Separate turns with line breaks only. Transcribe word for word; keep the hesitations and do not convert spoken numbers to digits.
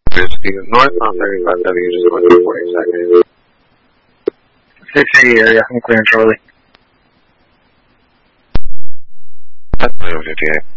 Whiskey, north on thirty-five W, just going to forty seconds.
six eighty area, I'm clearing Charlie.
That's fifty-eight.